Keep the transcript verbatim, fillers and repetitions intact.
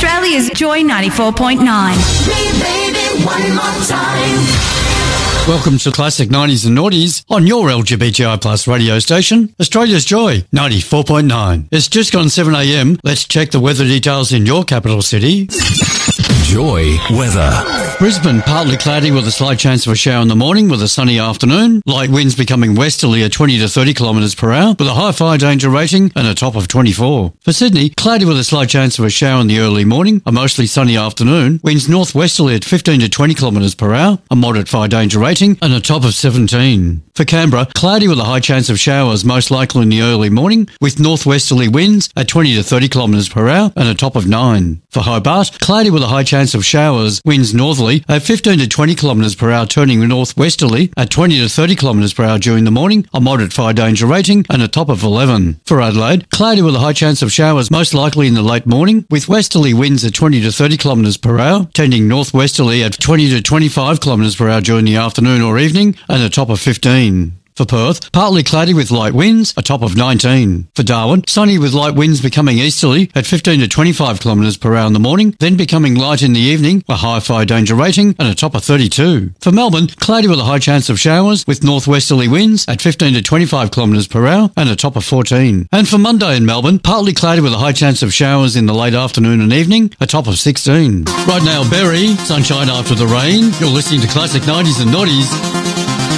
Australia's Joy ninety-four point nine. Me, baby, one more time. Welcome to Classic nineties and Noughties on your L G B T I plus radio station, Australia's Joy ninety-four point nine. It's just gone seven a m. Let's check the weather details in your capital city. Joy weather. Brisbane, partly cloudy with a slight chance of a shower in the morning with a sunny afternoon. Light winds becoming westerly at twenty to thirty kilometres per hour with a high fire danger rating and a top of twenty-four. For Sydney, cloudy with a slight chance of a shower in the early morning, a mostly sunny afternoon. Winds northwesterly at fifteen to twenty kilometres per hour, a moderate fire danger rating and a top of seventeen. For Canberra, cloudy with a high chance of showers, most likely in the early morning, with northwesterly winds at twenty to thirty kilometres per hour and a top of nine. For Hobart, cloudy with a high chance of showers, winds northerly at fifteen to twenty kilometres per hour, turning northwesterly at twenty to thirty kilometres per hour during the morning, a moderate fire danger rating and a top of eleven. For Adelaide, cloudy with a high chance of showers, most likely in the late morning, with westerly winds at twenty to thirty kilometres per hour, tending northwesterly at twenty to twenty-five kilometres per hour during the afternoon or evening, and a top of fifteen. For Perth, partly cloudy with light winds, a top of nineteen. For Darwin, sunny with light winds becoming easterly at fifteen to twenty-five kilometres per hour in the morning, then becoming light in the evening, a high fire danger rating and a top of thirty-two. For Melbourne, cloudy with a high chance of showers with northwesterly winds at fifteen to twenty-five kilometres per hour and a top of fourteen. And for Monday in Melbourne, partly cloudy with a high chance of showers in the late afternoon and evening, a top of sixteen. Right now, Berry, sunshine after the rain. You're listening to Classic nineties and Noughties.